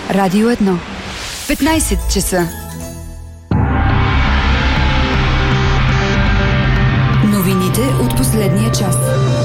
Радио 1. 15 часа. Новините от последния час.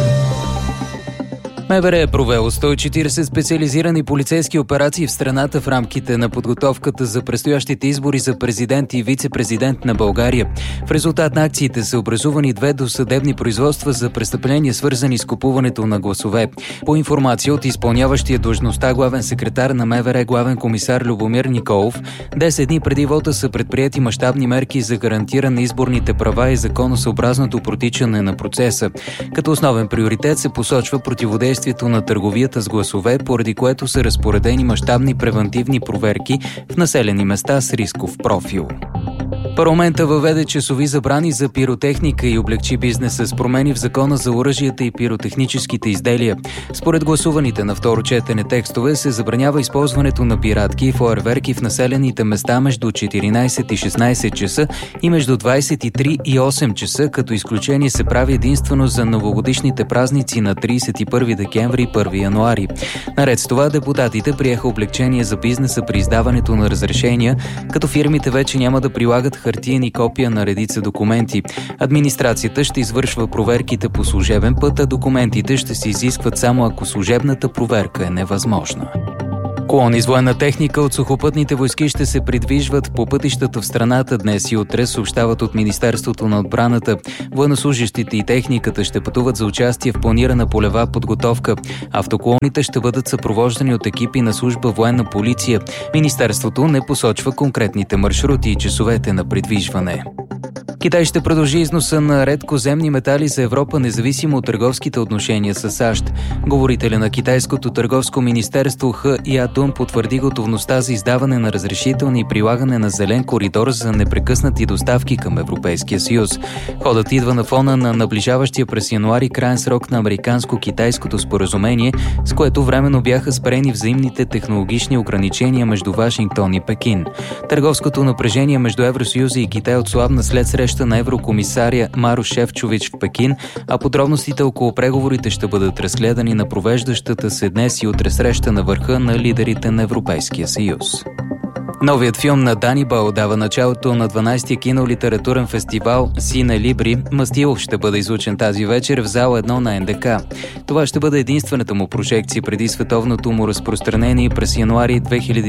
МВР е провело 140 специализирани полицейски операции в страната в рамките на подготовката за предстоящите избори за президент и вице-президент на България. В резултат на акциите са образувани 2 досъдебни производства за престъпления, свързани с купуването на гласове. По информация от изпълняващия длъжността главен секретар на МВР главен комисар Любомир Николов, 10 дни преди вота са предприети мащабни мерки за гарантиране на изборните права и законосъобразното протичане на процеса. Като основен приоритет се посочва противодействие на търговията с гласове, поради което са разпоредени мащабни превантивни проверки в населени места с рисков профил. Парламента въведе часови забрани за пиротехника и облекчи бизнеса с промени в Закона за оръжията и пиротехническите изделия. Според гласуваните на второ четене текстове се забранява използването на пиратки и фойерверки в населените места между 14 и 16 часа и между 23 и 8 часа, като изключение се прави единствено за новогодишните празници на 31 декември и 1 януари. Наред с това депутатите приеха облекчение за бизнеса при издаването на разрешения, като фирмите вече няма да прилагат хартиени копия на редица документи. Администрацията ще извършва проверките по служебен път, а документите ще се изискват само ако служебната проверка е невъзможна. Колони с военна техника от сухопътните войски ще се придвижват по пътищата в страната днес и утре, съобщават от Министерството на отбраната. Военнослужещите и техниката ще пътуват за участие в планирана полева подготовка. Автоколоните ще бъдат съпровождани от екипи на служба военна полиция. Министерството не посочва конкретните маршрути и часовете на придвижване. Китай ще продължи износа на редкоземни метали за Европа, независимо от търговските отношения с САЩ. Говорителя на Китайското търговско министерство Х Ятун потвърди готовността за издаване на разрешителни и прилагане на зелен коридор за непрекъснати доставки към Европейския съюз. Ходът идва на фона на наближаващия през януари краен срок на американско-китайското споразумение, с което временно бяха спрени взаимните технологични ограничения между Вашингтон и Пекин. Търговското напрежение между Евросъюза и Китай отслабна след среща на еврокомисаря Марош Шефчович в Пекин, а подробностите около преговорите ще бъдат разгледани на провеждащата се днес и утре среща на върха на лидерите на Европейския съюз. Новият филм на Данибал дава началото на 12-я кинолитературен фестивал Сине Либри. Мастилов ще бъде излъчен тази вечер в зала 1 на НДК. Това ще бъде единствената му прожекция преди световното му разпространение през януари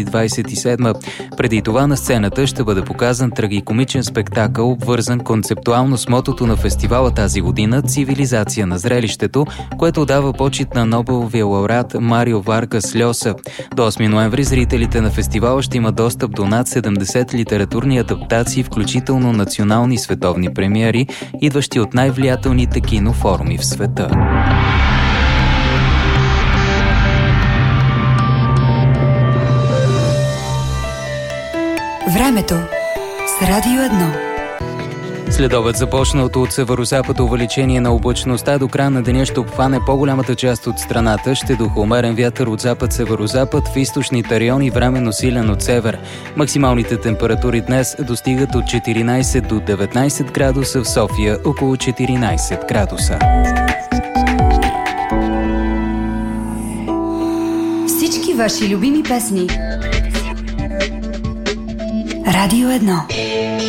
2027. Преди това на сцената ще бъде показан трагикомичен спектакъл, обвързан концептуално с мотото на фестивала тази година «Цивилизация на зрелището», което дава почит на Нобеловия лауреат Марио Варгас Льоса. До 8 ноември зрителите на фестивала ще имат достъп до над 70 литературни адаптации, включително национални световни премиери, идващи от най-влиятелните кинофоруми в света. Времето с Радио 1. Следобед започналото от северозапад увеличение на облачността до края на деня ще обхване по-голямата част от страната. Ще духа умерен вятър от запад-северозапад, в източните райони временно силен от север. Максималните температури днес достигат от 14 до 19 градуса, в София около 14 градуса. Всички ваши любими песни. Радио 1.